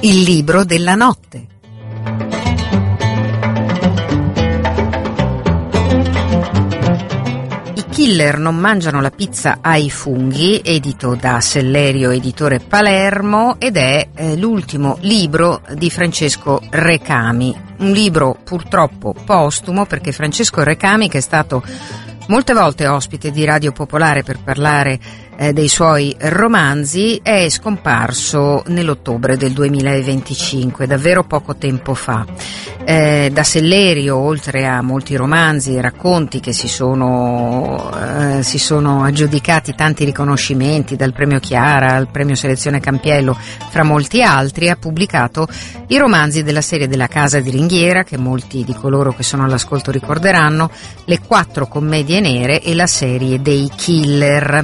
Il libro della notte. I killer non mangiano la pizza ai funghi, edito da Sellerio Editore Palermo, ed è l'ultimo libro di Francesco Recami. Un libro purtroppo postumo, perché Francesco Recami, che è stato molte volte ospite di Radio Popolare per parlare dei suoi romanzi, è scomparso nell'ottobre del 2025, davvero poco tempo fa. Da Sellerio, oltre a molti romanzi e racconti che si sono aggiudicati tanti riconoscimenti, dal premio Chiara al premio Selezione Campiello, fra molti altri, ha pubblicato i romanzi della serie della Casa di Ringhiera, che molti di coloro che sono all'ascolto ricorderanno, le 4 commedie nere e la serie dei killer.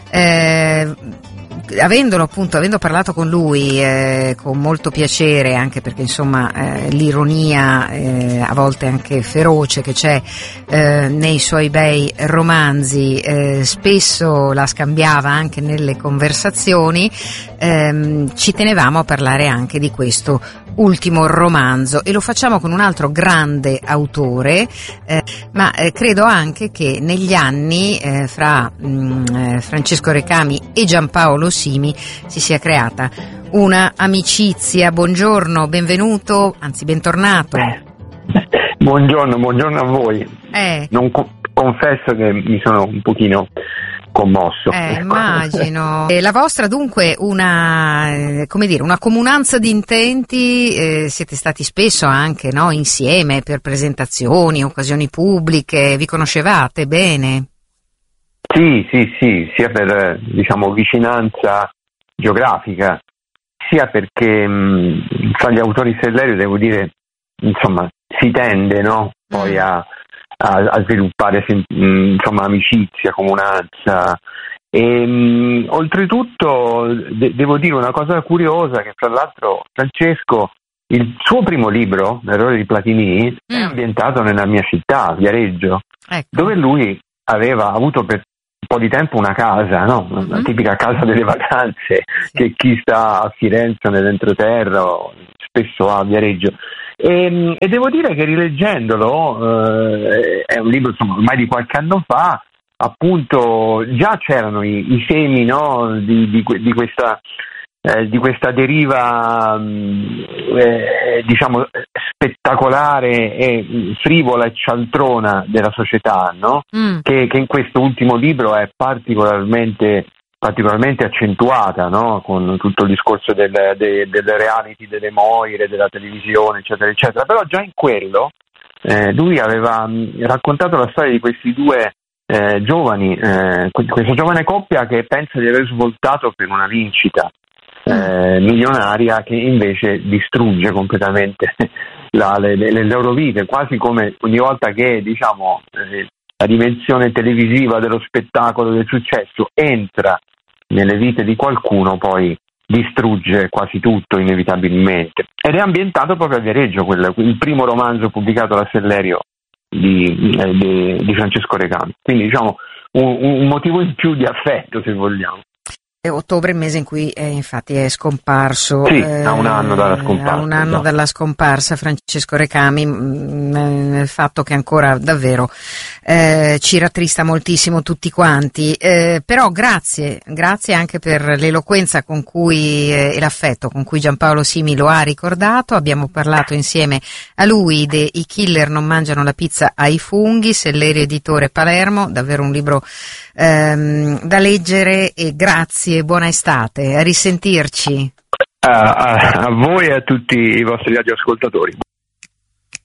Avendo parlato con lui con molto piacere, anche perché insomma l'ironia a volte anche feroce che c'è nei suoi bei romanzi, spesso la scambiava anche nelle conversazioni, ci tenevamo a parlare anche di questo ultimo romanzo, e lo facciamo con un altro grande autore, ma credo anche che negli anni fra Francesco Recami e Giampaolo Simi si sia creata una amicizia. Buongiorno, benvenuto, anzi bentornato. Buongiorno a voi. Confesso che mi sono un pochino commosso. Immagino. La vostra dunque una comunanza di intenti, siete stati spesso anche insieme per presentazioni, occasioni pubbliche, vi conoscevate bene? Sì, sia per vicinanza geografica, sia perché fra gli autori Sellerio, devo dire, si tende poi a sviluppare amicizia, comunanza, e oltretutto devo dire una cosa curiosa, che fra l'altro Francesco, il suo primo libro, L'errore di Platini, è ambientato nella mia città, Viareggio, ecco, dove lui aveva avuto per un po' di tempo una casa, una tipica casa delle vacanze, che chi sta a Firenze nell'entroterra spesso ha a Viareggio. E devo dire che rileggendolo, è un libro ormai di qualche anno fa, appunto già c'erano i semi di questa deriva spettacolare e frivola e cialtrona della società, che in questo ultimo libro è particolarmente accentuata, con tutto il discorso del reality, delle moire, della televisione, eccetera eccetera. Però già in quello lui aveva raccontato la storia di questi due giovani, questa giovane coppia che pensa di aver svoltato per una vincita milionaria, che invece distrugge completamente le loro vite, quasi come ogni volta che la dimensione televisiva dello spettacolo, del successo entra nelle vite di qualcuno, poi distrugge quasi tutto inevitabilmente. Ed è ambientato proprio a Viareggio, il primo romanzo pubblicato da Sellerio di Francesco Recami. Quindi un motivo in più di affetto, se vogliamo. Ottobre, mese in cui infatti è scomparso. Sì, a un anno dalla scomparsa. A un anno dalla scomparsa Francesco Recami, il fatto che ancora davvero ci rattrista moltissimo tutti quanti. Però grazie anche per l'eloquenza con cui e l'affetto con cui Giampaolo Simi lo ha ricordato. Abbiamo parlato insieme a lui de I killer non mangiano la pizza ai funghi, Sellerio Editore Palermo, davvero un libro da leggere, e grazie, buona estate, a risentirci. A voi e a tutti i vostri radioascoltatori.